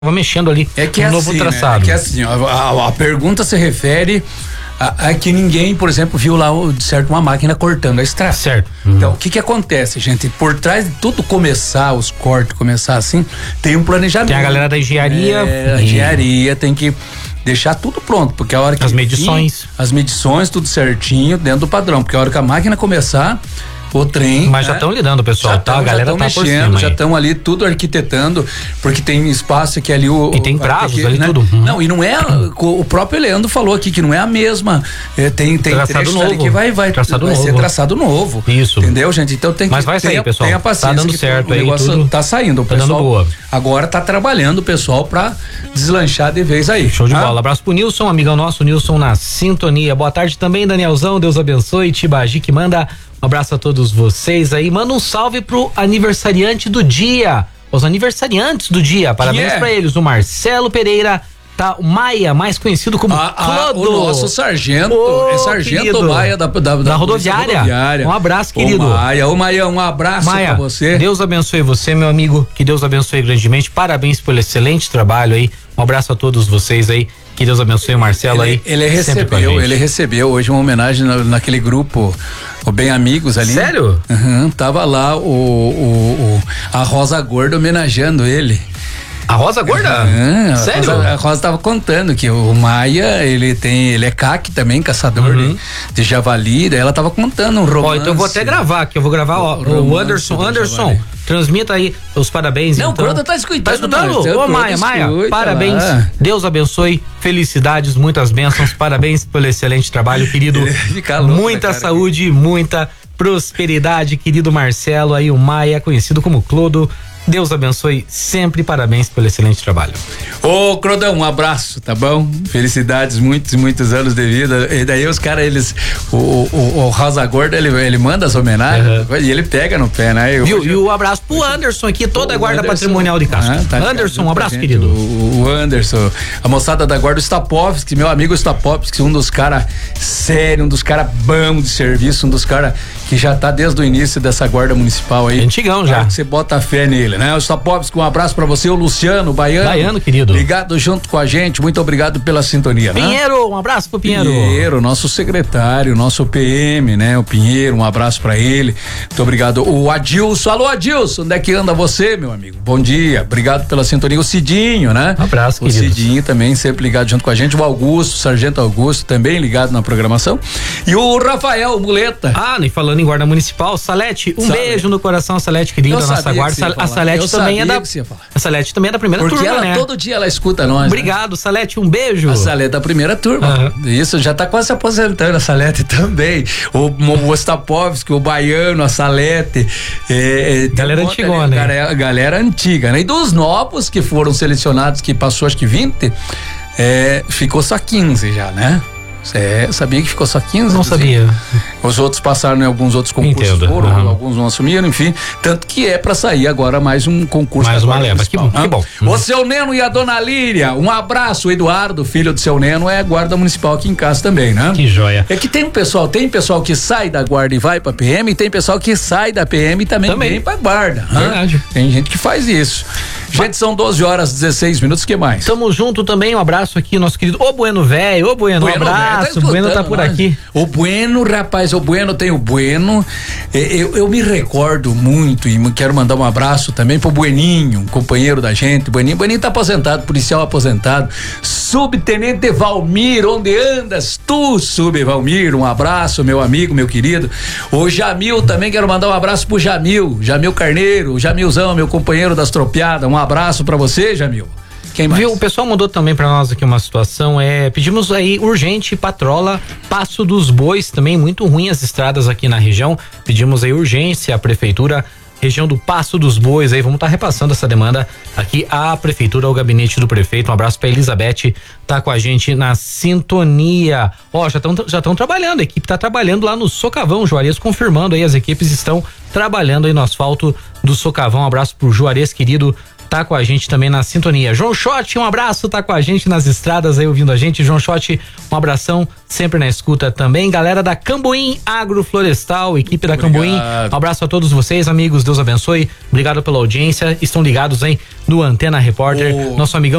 mexendo ali no novo traçado. Né? É que assim, a pergunta se refere a que ninguém, por exemplo, viu lá uma máquina cortando a estrada. Certo. Então, o que acontece, gente? Por trás de tudo começar, os cortes começar assim, tem um planejamento. Tem a galera da engenharia. A engenharia tem que deixar tudo pronto, porque a hora que... As medições, tudo certinho, dentro do padrão, porque a hora que a máquina começar... O trem. Mas já estão lidando, pessoal, a galera tá mexendo, por cima. Já estão ali tudo arquitetando, porque tem espaço que ali E tem prazos ali, né? Tudo. Não, e não é. O próprio Leandro falou aqui que não é a mesma. Tem traçado trechos novo. Ali que vai ser traçado novo. Isso. Entendeu, gente? Então tem que. Mas vai sair, pessoal. Tenha paciência. Tá dando certo aí. O negócio tudo tá saindo. O pessoal dando boa. Agora tá trabalhando o pessoal pra deslanchar de vez aí. Show de bola. Abraço pro Nilson, amigão nosso, Nilson na sintonia. Boa tarde também, Danielzão. Deus abençoe. Tibagi que manda. Um abraço a todos vocês aí. Manda um salve pro aniversariante do dia. Os aniversariantes do dia. Parabéns pra eles. O Marcelo Pereira, tá? O Maia, mais conhecido como Clodo. O nosso sargento. Sargento querido. Maia da rodoviária. Um abraço, querido. Ô Maia, um abraço pra você. Deus abençoe você, meu amigo. Que Deus abençoe grandemente. Parabéns pelo excelente trabalho aí. Um abraço a todos vocês aí. Que Deus abençoe o Marcelo aí. Ele recebeu hoje uma homenagem naquele grupo, o Bem Amigos ali. Sério? Tava lá a Rosa Gorda homenageando ele. A Rosa Gorda? Sério? A Rosa tava contando que o Maia, ele é CAC também, caçador de javali, daí ela tava contando um romance. Então eu vou até gravar aqui, eu vou gravar, o Anderson, transmita aí os parabéns. Não, então. O Croda tá escutando. Tá escutando? Ô Maia, parabéns, Deus abençoe, felicidades, muitas bênçãos, parabéns pelo excelente trabalho, querido. Muita saúde, muita prosperidade, querido Marcelo, aí o Maia, conhecido como Clodo. Deus abençoe sempre, parabéns pelo excelente trabalho. Ô, Crodão, um abraço, tá bom? Felicidades, muitos e muitos anos de vida. E daí os caras, o Rosa Gorda, ele manda as homenagens e ele pega no pé, né? E o abraço pro Anderson aqui, toda a guarda patrimonial de Castro. Anderson, um abraço, querido. O Anderson, a moçada da guarda, o Stapovski, meu amigo Stapovski, um dos caras sérios, um dos caras bons de serviço, um dos caras que já tá desde o início dessa guarda municipal aí. Antigão já. Você bota a fé nele, né? O Stapovski, um abraço pra você, o Luciano, Baiano, querido. Ligado junto com a gente, muito obrigado pela sintonia, né? Pinheiro, um abraço pro Pinheiro. Pinheiro, nosso secretário, nosso PM, né? O Pinheiro, um abraço pra ele, muito obrigado. O Adilson, alô Adilson, onde é que anda você, meu amigo? Bom dia, obrigado pela sintonia. O Cidinho, né? Um abraço, querido. O Cidinho também sempre ligado junto com a gente, o Augusto, o Sargento Augusto também ligado na programação e o Rafael Muleta. E falando em guarda municipal, Salete, beijo no coração, Salete, querida, nossa guarda. A Salete também é da a Salete também é da primeira turma, ela, né? Todo dia ela escuta nós. Obrigado, né? Salete, um beijo. A Salete da primeira turma. Isso, já tá quase se aposentando a Salete também. O Stapovski, o Baiano, a Salete. Galera antigona, né? Galera antiga, né? E dos novos que foram selecionados, que passou acho que 20, ficou só 15 já, né? Sabia que ficou só 15? Não sabia. Os outros passaram em alguns outros concursos, alguns não assumiram, enfim. Tanto que é pra sair agora mais um concurso. Mais uma leva, que bom. O seu Neno e a dona Líria, um abraço. O Eduardo, filho do seu Neno, é guarda municipal aqui em casa também, né? Que joia. É que tem pessoal que sai da guarda e vai pra PM, e tem pessoal que sai da PM e também vem pra guarda. Verdade. Tem gente que faz isso. Gente, são 12h16, que mais? Tamo junto também, um abraço aqui, nosso querido Bueno velho, Bueno, um abraço, o Bueno tá por aqui. O Bueno, rapaz, o Bueno tem o Bueno, eu me recordo muito e quero mandar um abraço também pro Bueninho, um companheiro da gente, Bueninho tá aposentado, policial aposentado, Subtenente Valmir, onde andas tu, Valmir, um abraço, meu amigo, meu querido. O Jamil também, quero mandar um abraço pro Jamil Carneiro, o Jamilzão, meu companheiro das tropiadas, um abraço pra você, Jamil. Quem mais? O pessoal mandou também pra nós aqui uma situação, pedimos aí urgente patrola Passo dos Bois, também muito ruim as estradas aqui na região, pedimos aí urgência à prefeitura, região do Passo dos Bois, aí vamos estar repassando essa demanda aqui à prefeitura, ao gabinete do prefeito. Um abraço pra Elizabeth, tá com a gente na sintonia. Já estão trabalhando, a equipe tá trabalhando lá no Socavão, Juarez confirmando aí, as equipes estão trabalhando aí no asfalto do Socavão. Um abraço pro Juarez, querido, tá com a gente também na sintonia. João Schott, um abraço, tá com a gente nas estradas aí ouvindo a gente. João Schott, um abração, sempre na escuta também. Galera da Cambuim Agroflorestal, equipe da Cambuim, um abraço a todos vocês, amigos, Deus abençoe. Obrigado pela audiência, estão ligados aí no Antena Repórter, nosso amigão